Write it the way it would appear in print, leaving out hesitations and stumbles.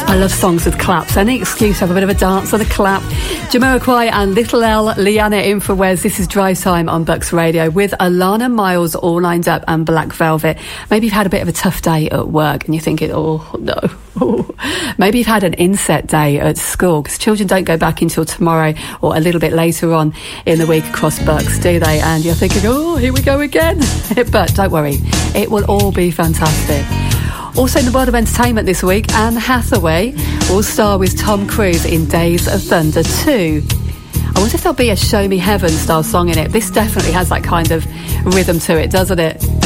I love songs with claps. Any excuse to have a bit of a dance or a clap. Jamiroquai and Little L, Liana in for Wes. This is Drive Time on Bucks Radio with Alana Miles all lined up and Black Velvet. Maybe you've had a bit of a tough day at work and you're thinking, oh no. Maybe you've had an inset day at school, because children don't go back until tomorrow or a little bit later on in the week across Bucks, do they? And you're thinking, oh, here we go again. But don't worry, it will all be fantastic. Also in the world of entertainment this week, Anne Hathaway will star with Tom Cruise in Days of Thunder 2. I wonder if there'll be a Show Me Heaven style song in it. This definitely has that kind of rhythm to it, doesn't it?